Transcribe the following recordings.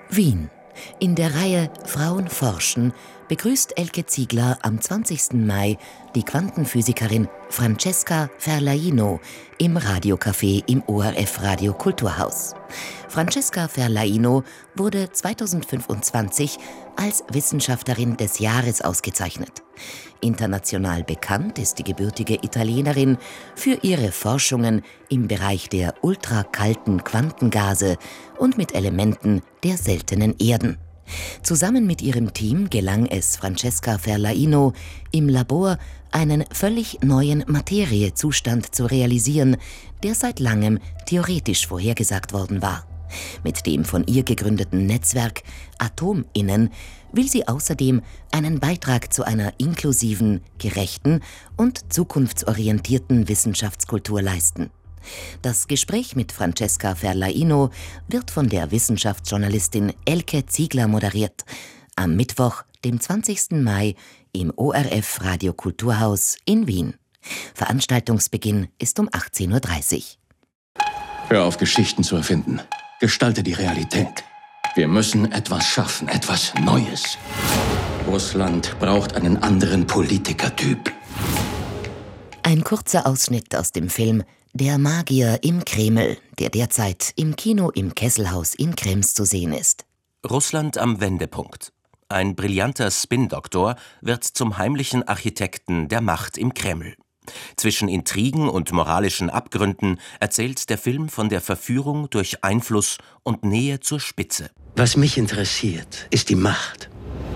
Wien. In der Reihe Frauen forschen begrüßt Elke Ziegler am 20. Mai die Quantenphysikerin Francesca Ferlaino im Radiocafé im ORF Radio Kulturhaus. Francesca Ferlaino wurde 2025 als Wissenschaftlerin des Jahres ausgezeichnet. International bekannt ist die gebürtige Italienerin für ihre Forschungen im Bereich der ultrakalten Quantengase und mit Elementen der seltenen Erden. Zusammen mit ihrem Team gelang es Francesca Ferlaino, im Labor einen völlig neuen Materiezustand zu realisieren, der seit langem theoretisch vorhergesagt worden war. Mit dem von ihr gegründeten Netzwerk AtomInnen will sie außerdem einen Beitrag zu einer inklusiven, gerechten und zukunftsorientierten Wissenschaftskultur leisten. Das Gespräch mit Francesca Ferlaino wird von der Wissenschaftsjournalistin Elke Ziegler moderiert. Am Mittwoch, dem 20. Mai, im ORF Radio Kulturhaus in Wien. Veranstaltungsbeginn ist um 18:30 Uhr. Hör auf, Geschichten zu erfinden. Gestalte die Realität. Wir müssen etwas schaffen, etwas Neues. Russland braucht einen anderen Politikertyp. Ein kurzer Ausschnitt aus dem Film Der Magier im Kreml, der derzeit im Kino im Kesselhaus in Krems zu sehen ist. Russland am Wendepunkt. Ein brillanter Spin-Doktor wird zum heimlichen Architekten der Macht im Kreml. Zwischen Intrigen und moralischen Abgründen erzählt der Film von der Verführung durch Einfluss und Nähe zur Spitze. Was mich interessiert, ist die Macht.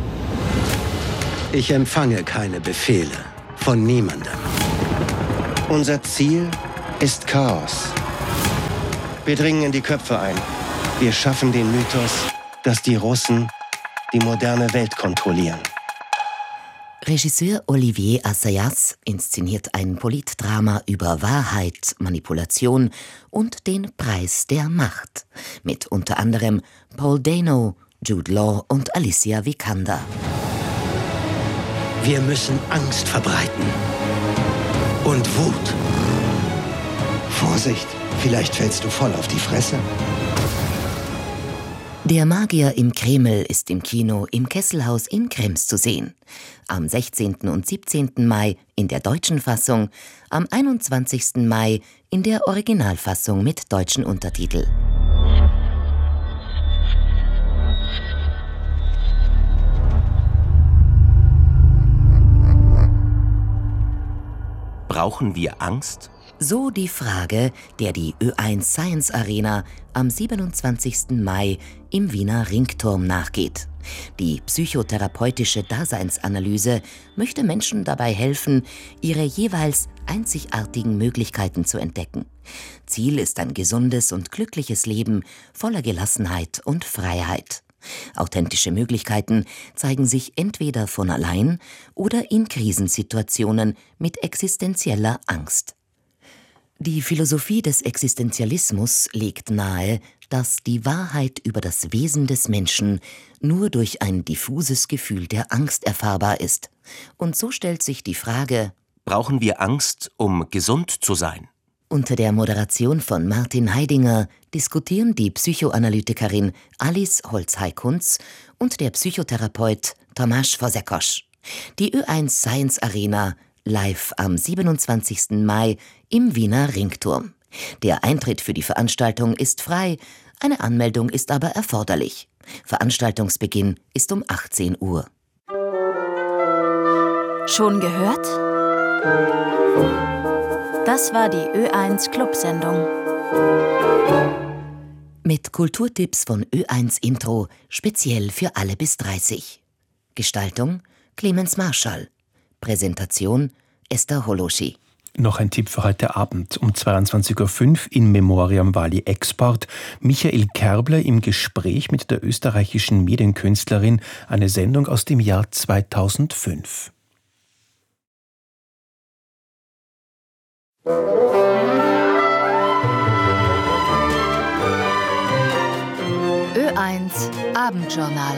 Ich empfange keine Befehle von niemandem. Unser Ziel ist Chaos. Wir dringen in die Köpfe ein. Wir schaffen den Mythos, dass die Russen die moderne Welt kontrollieren. Regisseur Olivier Assayas inszeniert ein Politdrama über Wahrheit, Manipulation und den Preis der Macht. Mit unter anderem Paul Dano, Jude Law und Alicia Vikander. Wir müssen Angst verbreiten. Und Wut. Vorsicht, vielleicht fällst du voll auf die Fresse. Der Magier im Kreml ist im Kino im Kesselhaus in Krems zu sehen. Am 16. und 17. Mai in der deutschen Fassung, am 21. Mai in der Originalfassung mit deutschen Untertitel. Brauchen wir Angst? So die Frage, der die Ö1 Science Arena am 27. Mai im Wiener Ringturm nachgeht. Die psychotherapeutische Daseinsanalyse möchte Menschen dabei helfen, ihre jeweils einzigartigen Möglichkeiten zu entdecken. Ziel ist ein gesundes und glückliches Leben voller Gelassenheit und Freiheit. Authentische Möglichkeiten zeigen sich entweder von allein oder in Krisensituationen mit existenzieller Angst. Die Philosophie des Existenzialismus legt nahe, dass die Wahrheit über das Wesen des Menschen nur durch ein diffuses Gefühl der Angst erfahrbar ist. Und so stellt sich die Frage: Brauchen wir Angst, um gesund zu sein? Unter der Moderation von Martin Heidinger diskutieren die Psychoanalytikerin Alice Holz-Heikunz und der Psychotherapeut Tomasz Fazekas. Die Ö1 Science Arena live am 27. Mai im Wiener Ringturm. Der Eintritt für die Veranstaltung ist frei, eine Anmeldung ist aber erforderlich. Veranstaltungsbeginn ist um 18 Uhr. Schon gehört? Das war die Ö1 Clubsendung. Mit Kulturtipps von Ö1 Intro, speziell für alle bis 30. Gestaltung Clemens Marschall. Präsentation Esther Holoschi. Noch ein Tipp für heute Abend um 22:05 Uhr in Memoriam Vali Export. Michael Kerbler im Gespräch mit der österreichischen Medienkünstlerin, eine Sendung aus dem Jahr 2005. Ö1 Abendjournal.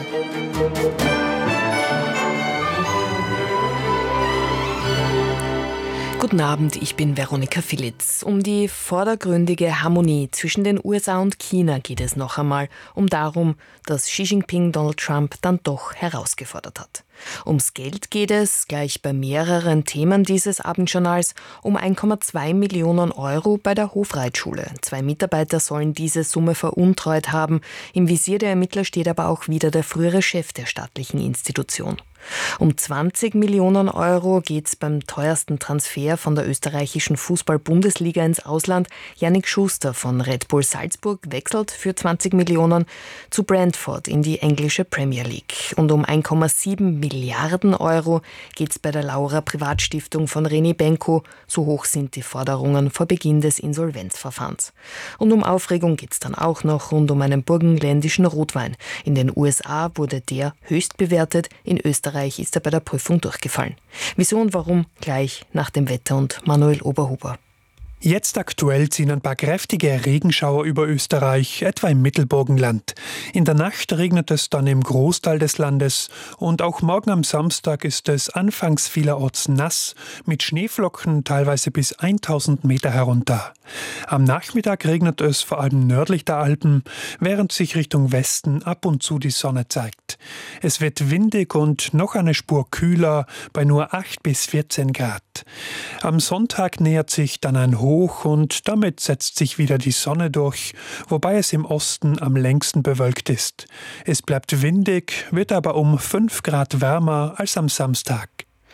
Guten Abend, ich bin Veronika Filitz. Um die vordergründige Harmonie zwischen den USA und China geht es noch einmal. Darum, dass Xi Jinping Donald Trump dann doch herausgefordert hat. Ums Geld geht es, gleich bei mehreren Themen dieses Abendjournals, um 1,2 Millionen Euro bei der Hofreitschule. 2 Mitarbeiter sollen diese Summe veruntreut haben. Im Visier der Ermittler steht aber auch wieder der frühere Chef der staatlichen Institution. Um 20 Millionen Euro geht es beim teuersten Transfer von der österreichischen Fußball-Bundesliga ins Ausland. Yannick Schuster von Red Bull Salzburg wechselt für 20 Millionen zu Brentford in die englische Premier League. Und um 1,7 Milliarden Euro geht es bei der Laura Privatstiftung von René Benko. So hoch sind die Forderungen vor Beginn des Insolvenzverfahrens. Und um Aufregung geht es dann auch noch rund um einen burgenländischen Rotwein. In den USA wurde der höchst bewertet, in Österreich ist er bei der Prüfung durchgefallen. Wieso und warum? Gleich nach dem Wetter und Manuel Oberhuber. Jetzt aktuell ziehen ein paar kräftige Regenschauer über Österreich, etwa im Mittelburgenland. In der Nacht regnet es dann im Großteil des Landes und auch morgen am Samstag ist es anfangs vielerorts nass, mit Schneeflocken teilweise bis 1000 Meter herunter. Am Nachmittag regnet es vor allem nördlich der Alpen, während sich Richtung Westen ab und zu die Sonne zeigt. Es wird windig und noch eine Spur kühler bei nur 8 bis 14 Grad. Am Sonntag nähert sich dann ein Hoch und damit setzt sich wieder die Sonne durch, wobei es im Osten am längsten bewölkt ist. Es bleibt windig, wird aber um 5 Grad wärmer als am Samstag.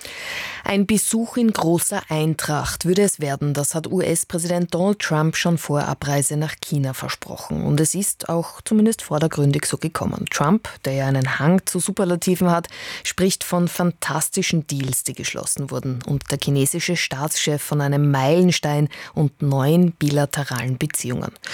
Ein Besuch in großer Eintracht würde es werden, das hat US-Präsident Donald Trump schon vor Abreise nach China versprochen. Und es ist auch zumindest vordergründig so gekommen. Trump, der ja einen Hang zu Superlativen hat, spricht von fantastischen Deals, die geschlossen wurden. Und der chinesische Staatschef von einem Meilenstein und neuen bilateralen Beziehungen.